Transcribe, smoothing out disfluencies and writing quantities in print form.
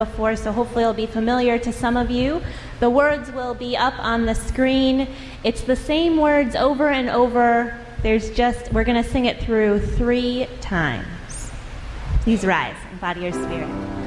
before, so hopefully it'll be familiar to some of you. The words will be up on the screen. It's the same words over and over. We're going to sing it through 3 times. Please rise and body your spirit.